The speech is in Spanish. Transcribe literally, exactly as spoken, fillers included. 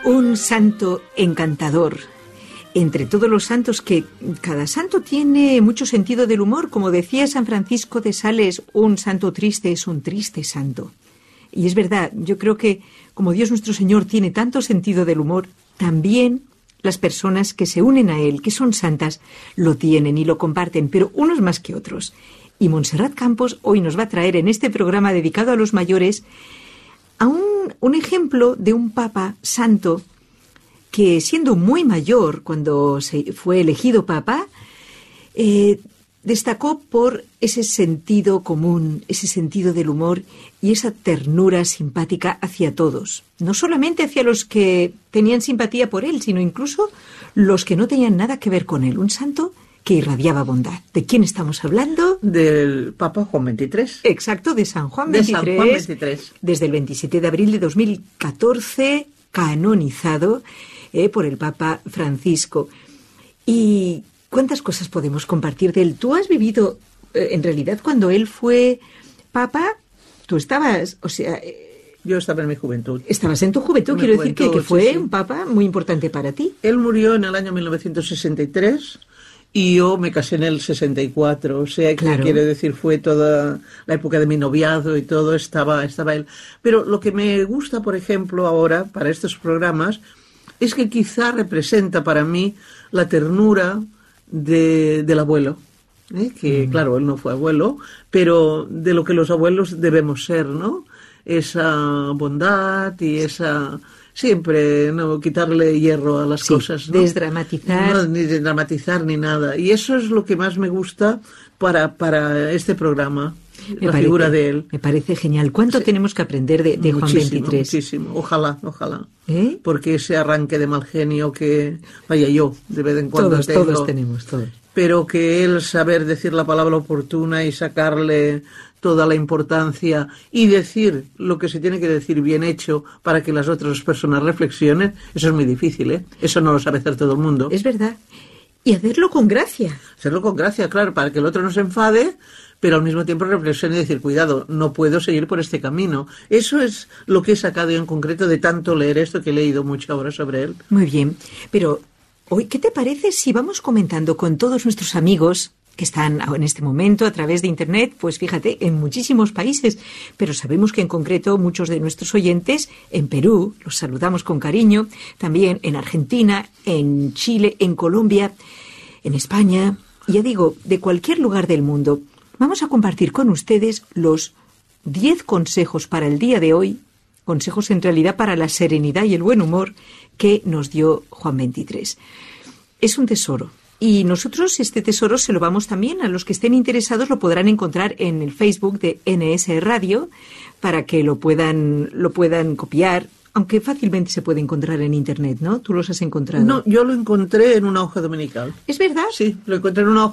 Un santo encantador. Entre todos los santos, que cada santo tiene mucho sentido del humor. Como decía San Francisco de Sales, un santo triste es un triste santo. Y es verdad, yo creo que como Dios nuestro Señor tiene tanto sentido del humor, también las personas que se unen a Él, que son santas, lo tienen y lo comparten, pero unos más que otros. Y Montserrat Campos hoy nos va a traer en este programa dedicado a los mayores a un, un ejemplo de un papa santo que, siendo muy mayor cuando se fue elegido papa, eh, destacó por ese sentido común, ese sentido del humor y esa ternura simpática hacia todos. No solamente hacia los que tenían simpatía por él, sino incluso los que no tenían nada que ver con él. Un santo que irradiaba bondad. ¿De quién estamos hablando? Del Papa Juan veintitrés. Exacto, de San Juan veintitrés. De San Juan veintitrés. Desde el veintisiete de abril de dos mil catorce, canonizado eh, por el Papa Francisco. Y ¿cuántas cosas podemos compartir de él? Tú has vivido, eh, en realidad, cuando él fue papa, tú estabas, o sea... Eh, Yo estaba en mi juventud. Estabas en tu juventud, en quiero juventud, decir que, que fue sí, sí. un papa muy importante para ti. Él murió en el año mil novecientos sesenta y tres y yo me casé en el sesenta y cuatro, o sea, que Claro. quiere decir, fue toda la época de mi noviazgo y todo, estaba, estaba él. Pero lo que me gusta, por ejemplo, ahora, para estos programas, es que quizá representa para mí la ternura de, del abuelo. ¿eh? Que, mm. claro, él no fue abuelo, pero de lo que los abuelos debemos ser, ¿no? Esa bondad y esa... Siempre, no quitarle hierro a las Sí, cosas, ¿no? Desdramatizar. No, ni dramatizar ni nada. Y eso es lo que más me gusta para, para este programa, Me la parece, figura de él. Me parece genial. ¿Cuánto Sí. tenemos que aprender de, de Juan Muchísimo, veintitrés? muchísimo. Ojalá, ojalá. ¿Eh? Porque ese arranque de mal genio que, vaya, yo de vez en cuando Todos, tengo, todos tenemos, todos. pero que él saber decir la palabra oportuna y sacarle toda la importancia y decir lo que se tiene que decir bien hecho para que las otras personas reflexionen, eso es muy difícil, ¿eh? Eso no lo sabe hacer todo el mundo. Es verdad. Y hacerlo con gracia. Hacerlo con gracia, claro, para que el otro no se enfade, pero al mismo tiempo reflexione y decir, cuidado, no puedo seguir por este camino. Eso es lo que he sacado yo en concreto de tanto leer esto, que he leído mucho ahora sobre él. Muy bien. Pero hoy, ¿qué te parece si vamos comentando con todos nuestros amigos que están en este momento a través de Internet? Pues fíjate, en muchísimos países, pero sabemos que en concreto muchos de nuestros oyentes en Perú, los saludamos con cariño, también en Argentina, en Chile, en Colombia, en España, y ya digo, de cualquier lugar del mundo. Vamos a compartir con ustedes los diez consejos para el día de hoy, consejos en realidad para la serenidad y el buen humor que nos dio Juan veintitrés. Es un tesoro. Y nosotros este tesoro se lo vamos también a los que estén interesados, lo podrán encontrar en el Facebook de N S Radio para que lo puedan, lo puedan copiar, aunque fácilmente se puede encontrar en Internet, ¿no? ¿Tú los has encontrado? No, yo lo encontré en una hoja dominical. ¿Es verdad? Sí, lo encontré en una hoja